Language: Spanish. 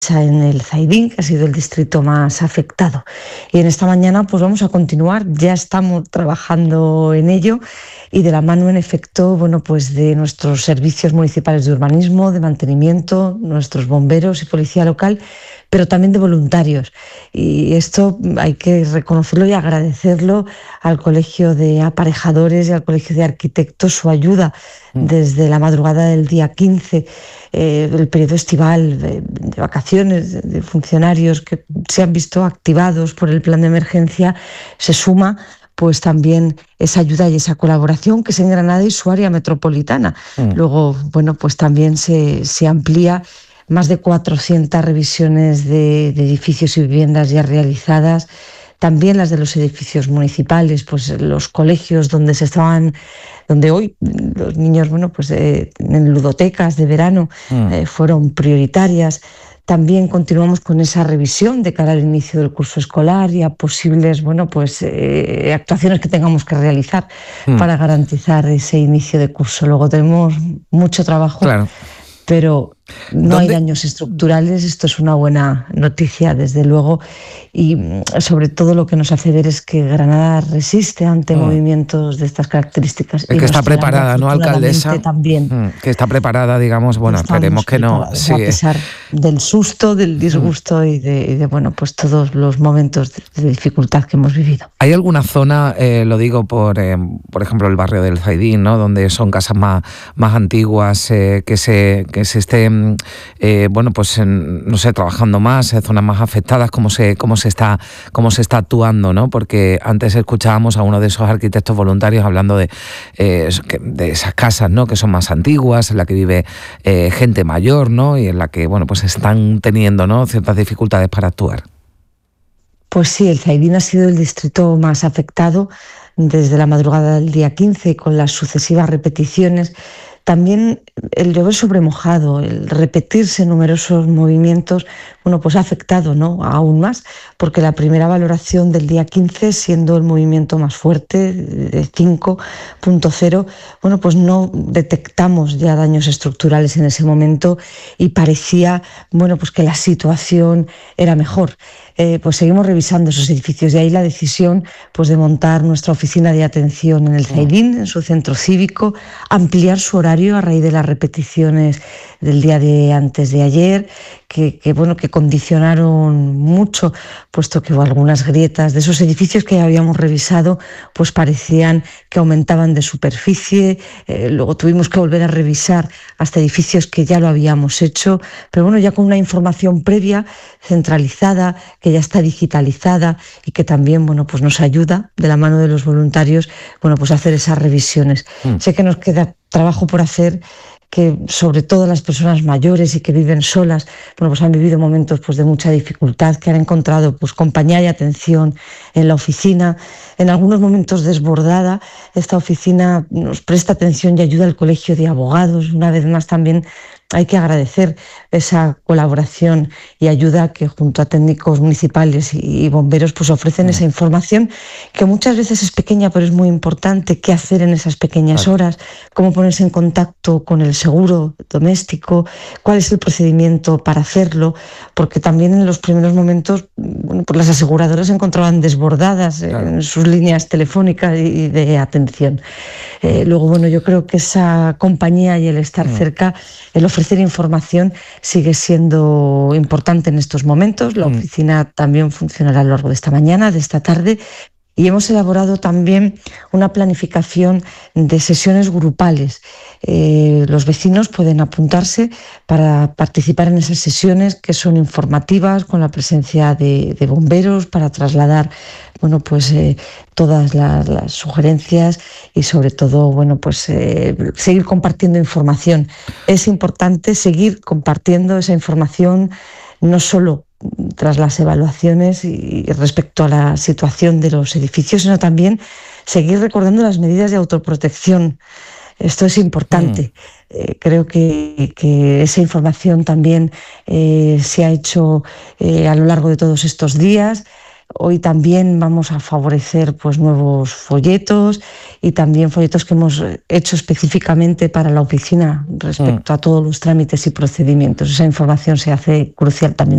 en el Zaidín, que ha sido el distrito más afectado. Y en esta mañana pues vamos a continuar, ya estamos trabajando en ello y de la mano, en efecto, pues de nuestros servicios municipales de urbanismo, de mantenimiento, nuestros bomberos y policía local, pero también de voluntarios. Y esto hay que reconocerlo y agradecerlo al Colegio de Aparejadores y al Colegio de Arquitectos, su ayuda desde la madrugada del día 15, el periodo estival, de vacaciones, de funcionarios que se han visto activados por el plan de emergencia. Se suma pues también esa ayuda y esa colaboración que es en Granada y su área metropolitana. Luego, pues también se amplía. Más de 400 revisiones de edificios y viviendas ya realizadas, también las de los edificios municipales, pues los colegios donde hoy los niños, en ludotecas de verano fueron prioritarias. También continuamos con esa revisión de cara al inicio del curso escolar y a posibles actuaciones que tengamos que realizar para garantizar ese inicio de curso. Luego tenemos mucho trabajo. Claro. Pero no hay daños estructurales, esto es una buena noticia, desde luego, y sobre todo lo que nos hace ver es que Granada resiste ante movimientos de estas características. Es que está preparada, ¿no, alcaldesa? También. Que está preparada, digamos, esperemos que no. Sí, a pesar del susto, del disgusto y de todos los momentos de dificultad que hemos vivido. ¿Hay alguna zona, lo digo por ejemplo, el barrio del Zaidín, ¿no?, donde son casas más antiguas, que se estén trabajando más, zonas más afectadas, cómo se está actuando, ¿no? Porque antes escuchábamos a uno de esos arquitectos voluntarios hablando de esas casas, ¿no?, que son más antiguas, en la que vive gente mayor, ¿no?, y en la que están teniendo, ¿no?, ciertas dificultades para actuar. Pues sí, el Zaidín ha sido el distrito más afectado desde la madrugada del día 15, con las sucesivas repeticiones. También el llover sobre mojado, el repetirse numerosos movimientos, ha afectado, ¿no?, aún más, porque la primera valoración del día 15, siendo el movimiento más fuerte, de 5.0, no detectamos ya daños estructurales en ese momento y parecía, que la situación era mejor. Seguimos revisando esos edificios, de ahí la decisión de montar nuestra oficina de atención en el Zaidín, en su centro cívico, ampliar su horario a raíz de las repeticiones del día de antes de ayer, que condicionaron mucho, puesto que hubo algunas grietas de esos edificios que ya habíamos revisado, parecían que aumentaban de superficie. Luego tuvimos que volver a revisar hasta edificios que ya lo habíamos hecho, pero ya con una información previa, centralizada, que ya está digitalizada y que también nos ayuda, de la mano de los voluntarios, a hacer esas revisiones. Sé que nos queda trabajo por hacer, que sobre todo las personas mayores y que viven solas, han vivido momentos de mucha dificultad, que han encontrado compañía y atención en la oficina. En algunos momentos desbordada, esta oficina nos presta atención y ayuda al Colegio de Abogados. Una vez más también hay que agradecer esa colaboración y ayuda que junto a técnicos municipales y bomberos ofrecen esa información que muchas veces es pequeña, pero es muy importante. ¿Qué hacer en esas pequeñas horas? ¿Cómo ponerse en contacto con el seguro doméstico? ¿Cuál es el procedimiento para hacerlo? Porque también en los primeros momentos las aseguradoras se encontraban desbordadas en sus líneas telefónicas y de atención. Luego, yo creo que esa compañía y el estar cerca, el ofrecer información, sigue siendo importante en estos momentos. La oficina también funcionará a lo largo de esta mañana, de esta tarde, y hemos elaborado también una planificación de sesiones grupales. Los vecinos pueden apuntarse para participar en esas sesiones, que son informativas, con la presencia de bomberos, para trasladar todas las sugerencias y sobre todo seguir compartiendo información. Es importante seguir compartiendo esa información, no solo tras las evaluaciones y respecto a la situación de los edificios, sino también seguir recordando las medidas de autoprotección. Esto es importante. Creo que esa información también se ha hecho a lo largo de todos estos días. Hoy también vamos a favorecer pues nuevos folletos y también folletos que hemos hecho específicamente para la oficina respecto a todos los trámites y procedimientos. Esa información se hace crucial también